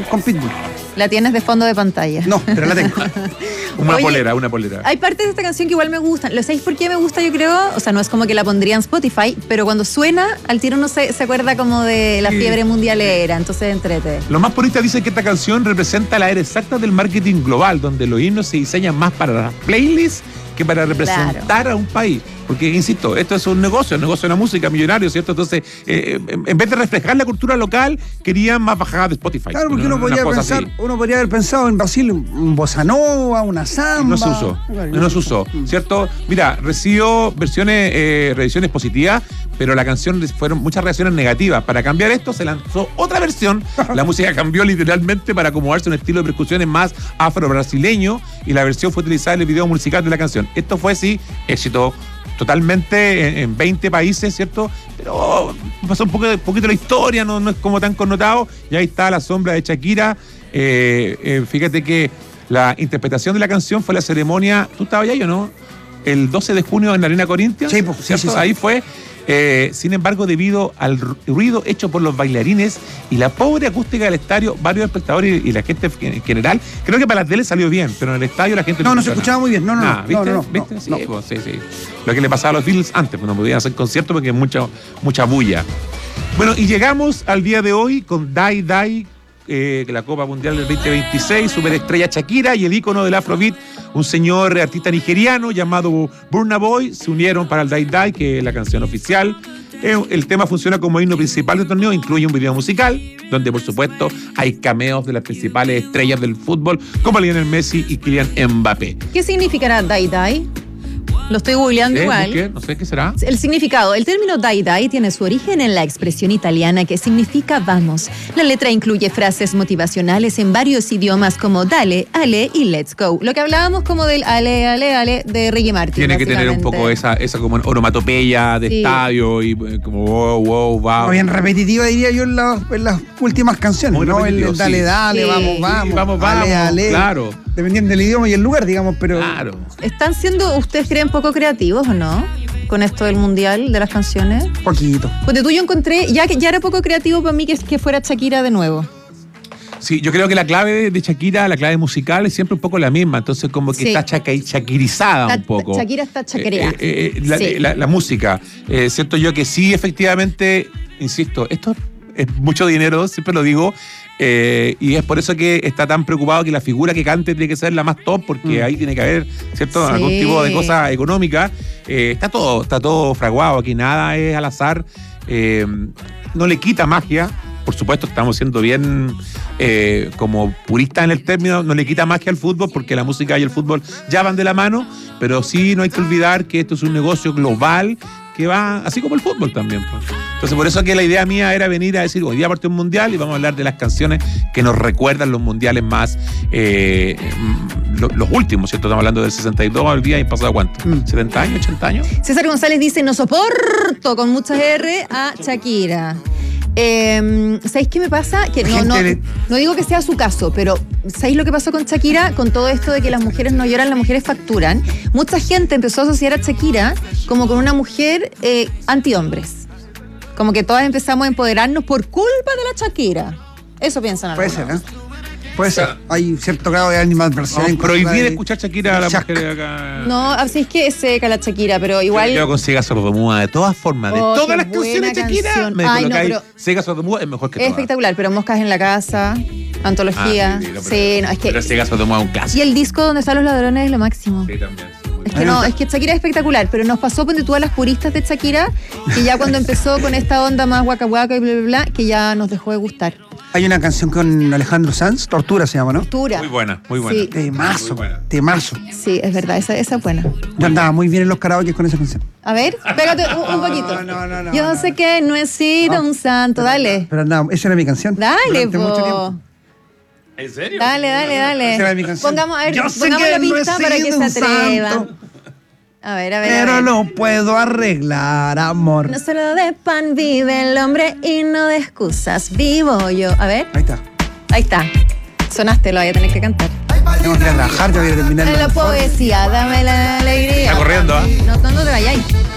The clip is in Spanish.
con Pitbull. La tienes de fondo de pantalla. No, pero la tengo. Una polera. Hay partes de esta canción que igual me gustan. ¿Lo sabéis por qué me gusta, yo creo? O sea, no es como que la pondría en Spotify, pero cuando suena, al tiro uno se acuerda como de la fiebre mundialera, entonces entrete. Los más puristas dicen que esta canción representa la era exacta del marketing global, donde los himnos se diseñan más para las playlists que para representar a un país. Porque, insisto, esto es un negocio de la música, millonario, ¿cierto? Entonces, en vez de reflejar la cultura local, querían más bajadas de Spotify. Claro, porque uno podría haber pensado en Brasil un bossa nova, una samba. No se usó, ¿cierto? Mira, recibió revisiones positivas, pero la canción fueron muchas reacciones negativas. Para cambiar esto, se lanzó otra versión. La música cambió literalmente para acomodarse a un estilo de percusiones más afro-brasileño, y la versión fue utilizada en el video musical de la canción. Esto fue, sí, éxito totalmente en 20 países, ¿cierto? Pero pasó un poquito la historia, no es como tan connotado, y ahí está La Sombra de Shakira. Fíjate que la interpretación de la canción fue la ceremonia, ¿tú estabas ahí o no? El 12 de junio en la Arena Corinthians, sí, pues, ¿cierto? Sí. Ahí fue. Sin embargo, debido al ruido hecho por los bailarines y la pobre acústica del estadio, varios espectadores y la gente en general, creo que para la tele salió bien, pero en el estadio la gente no se escuchaba muy bien. ¿Viste? Sí, pues, sí. Lo que le pasaba a los Beatles antes, pues no podían hacer conciertos porque hay mucha bulla. Bueno, y llegamos al día de hoy con Die Die, la Copa Mundial del 2026, superestrella Shakira y el ícono del Afrobeat, un señor artista nigeriano llamado Burna Boy, se unieron para el Die Die, que es la canción oficial. El tema funciona como himno principal del torneo, incluye un video musical, donde por supuesto hay cameos de las principales estrellas del fútbol, como Lionel Messi y Kylian Mbappé. ¿Qué significará Die Die? Lo estoy googleando igual. No sé qué será. El significado. El término die die tiene su origen en la expresión italiana que significa vamos. La letra incluye frases motivacionales en varios idiomas como dale, ale y let's go. Lo que hablábamos como del ale, ale, ale de Ricky Martin. Tiene que tener un poco esa como onomatopeya de estadio y como wow. Muy bien repetitiva, diría yo, en las últimas canciones. Muy ¿no? El dale, dale, vamos. Ale, claro. Dependiendo del idioma y el lugar, digamos, pero... Claro. ¿Están siendo, ustedes creen, poco creativos o no? Con esto del mundial, de las canciones. Poquito. Porque tú yo encontré, ya era poco creativo para mí que fuera Shakira de nuevo. Sí, yo creo que la clave de Shakira, la clave musical es siempre un poco la misma, entonces como que está shakirizada un poco. Shakira está chaquereada. La música. Siento yo que sí, efectivamente, insisto, esto es mucho dinero, siempre lo digo, y es por eso que está tan preocupado que la figura que cante tiene que ser la más top, porque ahí tiene que haber, ¿cierto? Sí. Algún tipo de cosa económica. Está todo fraguado, aquí nada es al azar, no le quita magia. Por supuesto, estamos siendo bien como puristas en el término, no le quita magia al fútbol porque la música y el fútbol ya van de la mano, pero sí no hay que olvidar que esto es un negocio global que va así como el fútbol también. Entonces, por eso que la idea mía era venir a decir, hoy día partió un mundial y vamos a hablar de las canciones que nos recuerdan los mundiales más, los últimos, ¿cierto? Estamos hablando del 62 al día y pasado ¿cuánto? 70 años, 80 años. César González dice, no soporto con muchas R a Shakira. ¿Sabéis qué me pasa? Que no digo que sea su caso, pero ¿sabéis lo que pasó con Shakira? Con todo esto de que las mujeres no lloran, las mujeres facturan. Mucha gente empezó a asociar a Shakira como con una mujer anti-hombres. Como que todas empezamos a empoderarnos por culpa de la Shakira. Eso piensan algunos. Puede ser, Puede ser. Hay cierto grado de animadversión. Prohibir escuchar Shakira a la mujer acá. No, así es que es seca la Shakira, pero igual. Yo con Sega Sordomuda, de todas formas, de todas las canciones de Shakira, Sega Sordomuda es mejor que todas. Es espectacular, pero Moscas en la Casa, Antología. Pero Sega Sordomuda es un clásico. Y el disco donde están los ladrones es lo máximo. Sí, también. Es que Shakira es espectacular, pero nos pasó, ponte tú, a las puristas de Shakira, que ya cuando empezó con esta onda más guaca guaca y bla bla bla, que ya nos dejó de gustar. Hay una canción con Alejandro Sanz, Tortura se llama, ¿no? Tortura. Muy buena. Sí. Temazo. Sí, es verdad, esa es buena. Yo andaba muy bien en los karaoke con esa canción. A ver, pégate un poquito. No. Yo sé que no he sido un santo, dale. Pero andaba, esa era mi canción. Dale, durante mucho tiempo. ¿En serio? Dale. Esa era mi canción. Pongamos la no pista para que se atrevan. A ver. Pero lo puedo arreglar, amor. No solo de pan vive el hombre y no de excusas vivo yo. A ver. Ahí está. Sonaste, lo voy a tener que cantar. Tengo que ir a trabajar, ya voy a terminar. La poesía, dame la alegría. Está corriendo, No te vayáis.